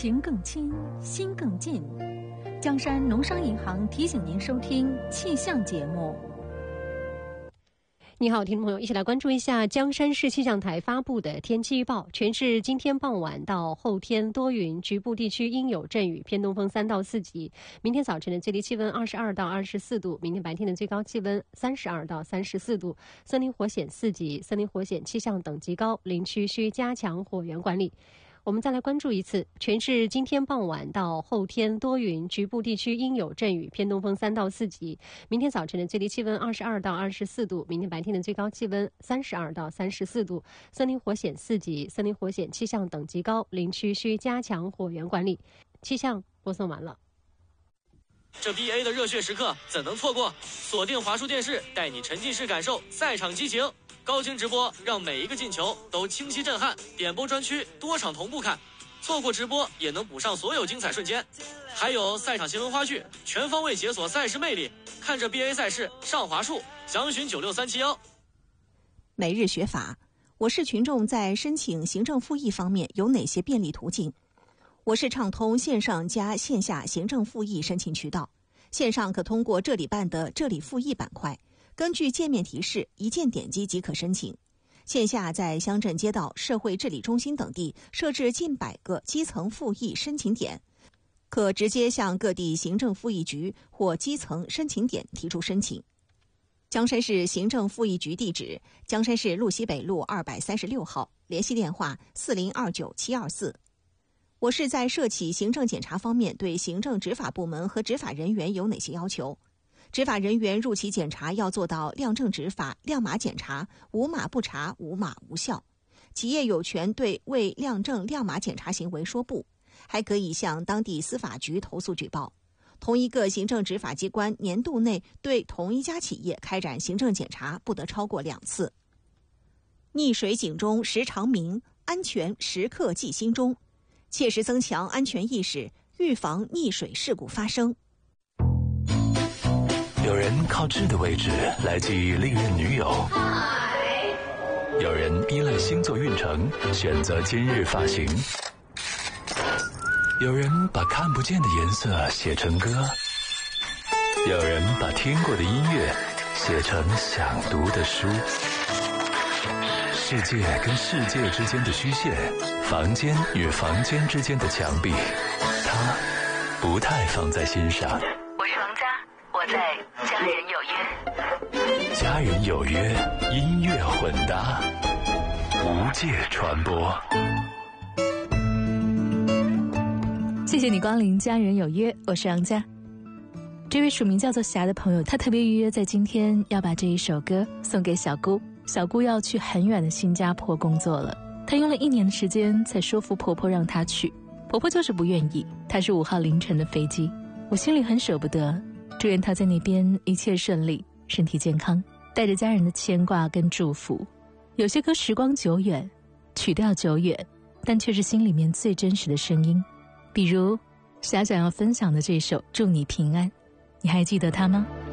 情更亲，心更近。江山农商银行提醒您收听气象节目。 你好，听众朋友，一起来关注一下江山市气象台发布的天气预报。全市今天傍晚到后天多云，局部地区阴有阵雨，偏东风3到4级。明天早晨的最低气温22到24度，明天白天的最高气温32到34度。森林火险4级，森林火险气象等级高，林区需加强火源管理。我们再来关注一次，全市今天傍晚到后天多云，局部地区阴有阵雨，偏东风3到4级。明天早晨的最低气温22到24度，明天白天的最高气温32到34度。森林火险4级，森林火险气象等级高，林区需加强火源管理。气象播送完了。 这 BA 的热血时刻怎能错过？锁定华数电视，带你沉浸式感受赛场激情。高清直播让每一个进球都清晰震撼，点播专区多场同步看，错过直播也能补上所有精彩瞬间。还有赛场新闻花絮，全方位解锁赛事魅力。看着 BA 赛事上华数，详询96371。 每日学法，我市群众在申请行政复议方面有哪些便利途径？我市畅通线上加线下行政复议申请渠道。线上可通过这里办的这里复议板块，根据界面提示一键点击即可申请。线下在乡镇街道、社会治理中心等地设置近100个基层复议申请点，可直接向各地行政复议局或基层申请点提出申请。江山市行政复议局地址：江山市路西北路236号，联系电话4029-724。我市在涉企行政检查方面对行政执法部门和执法人员有哪些要求？执法人员入企检查要做到亮正执法、亮码检查，无码不查，无码无效。企业有权对未亮正亮码检查行为说不，还可以向当地司法局投诉举报。同一个行政执法机关年度内对同一家企业开展行政检查不得超过2次。溺水警钟时常鸣，安全时刻记心中，切实增强安全意识，预防溺水事故发生。 有人靠智的位置来记忆历任女友，有人依赖星座运程选择今日发型，有人把看不见的颜色写成歌，有人把听过的音乐写成想读的书。世界跟世界之间的虚线，房间与房间之间的墙壁，他不太放在心上。 我是王佳，我在家人有约。 家人有约，音乐混搭，无界传播。 谢谢你光临家人有约，我是王佳。这位署名叫做霞的朋友，他特别预约在今天要把这一首歌送给小姑。小姑要去很远的新加坡工作了，她用了1年的时间才说服婆婆让她去，婆婆就是不愿意。她是5号凌晨的飞机，我心里很舍不得，祝愿她在那边一切顺利，身体健康，带着家人的牵挂跟祝福。有些歌时光久远，曲调久远，但却是心里面最真实的声音。比如霞想要分享的这首祝你平安，你还记得它吗？